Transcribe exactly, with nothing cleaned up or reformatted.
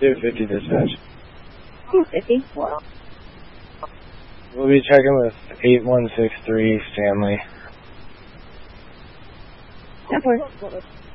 two fifty dispatch. two fifty? We'll be checking with eight one six three Stanley. That works.